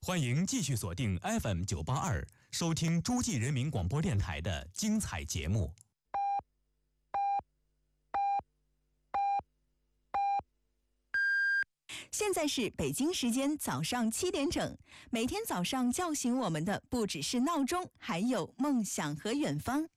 欢迎继续锁定 FM982，收听诸暨人民广播电台的精彩节目。 现在是北京时间早上7点整。每天早上叫醒我们的不只是闹钟，还有梦想和远方。